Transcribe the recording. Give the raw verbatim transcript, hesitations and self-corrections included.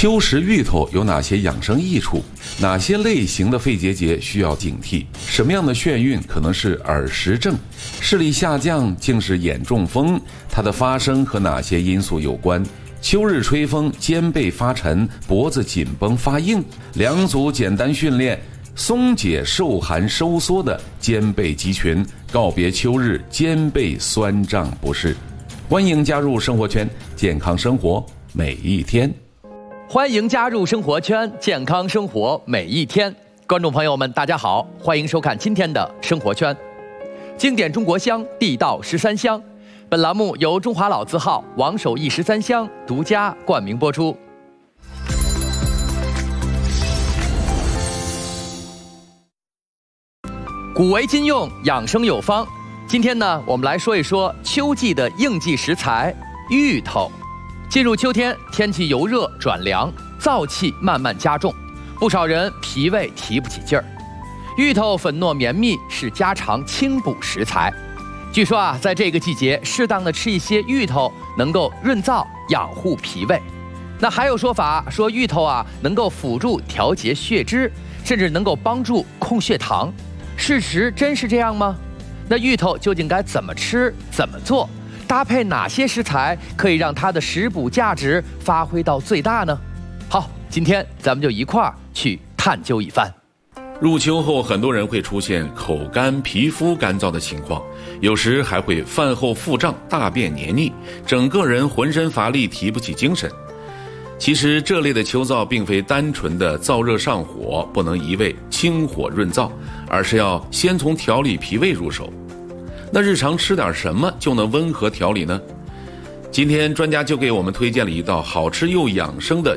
秋食芋头有哪些养生益处？哪些类型的肺结节需要警惕？什么样的眩晕可能是耳石症？视力下降竟是眼中风？它的发生和哪些因素有关？秋日吹风，肩背发沉，脖子紧绷发硬，两组简单训练，松解受寒收缩的肩背肌群，告别秋日肩背酸胀不适。欢迎加入生活圈，健康生活每一天。 欢迎加入生活圈，健康生活每一天。观众朋友们，大家好，欢迎收看今天的生活圈。经典中国香，地道十三香。本栏目由中华老字号王守义十三香独家冠名播出。古为今用，养生有方。今天呢，我们来说一说秋季的应季食材芋头。进入秋天，天气由热转凉，燥气慢慢加重，不少人脾胃提不起劲儿。芋头粉糯绵密，是家常清补食材。据说啊，在这个季节，适当的吃一些芋头，能够润燥养护脾胃。那还有说法说芋头啊，能够辅助调节血脂，甚至能够帮助控血糖。事实真是这样吗？那芋头究竟该怎么吃，怎么做？搭配哪些食材可以让它的食补价值发挥到最大呢？好，今天咱们就一块儿去探究一番。 入秋后，很多人会出现口干、皮肤干燥的情况，有时还会饭后腹胀、大便黏腻，整个人浑身乏力，提不起精神。其实这类的秋燥并非单纯的燥热上火，不能一味清火润燥，而是要先从调理脾胃入手。那日常吃点什么就能温和调理呢？今天专家就给我们推荐了一道好吃又养生的